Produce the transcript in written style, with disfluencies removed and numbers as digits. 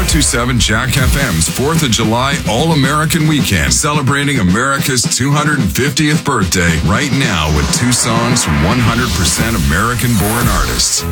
1027 Jack FM's 4th of July All-American Weekend, celebrating America's 250th birthday right now with two songs from 100% American-born artists.